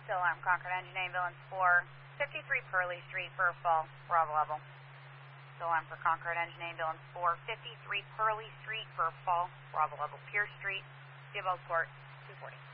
Still Alarm, Concord Engine Ambulance for 53 Pearly Street for Fall, Bravo level. Still Alarm for Concord Engine Ambulance for 53 Pearly Street for Fall, Bravo level. Pierce Street, Theobald Court, 240.